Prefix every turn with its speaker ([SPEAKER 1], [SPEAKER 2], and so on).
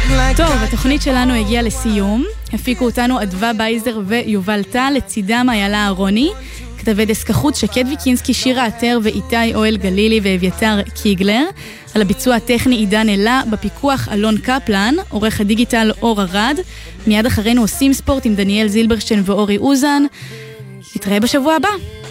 [SPEAKER 1] טוב, התוכנית שלנו הגיעה לסיום. הפיקו אותנו אדווה בייזר ויובל טל, לצידם איילה אהרוני, כתבי דסק החוץ שקד ויקינסקי, שירה עטר ואיתי אוהל גלילי ואביתר קיגלר. על הביצוע הטכני עידן אלה, בפיקוח אלון קפלן, עורך הדיגיטל אור ארד. מיד אחרינו עושים ספורט עם דניאל זילברשטיין ואורי אוזן. נתראה בשבוע הבא.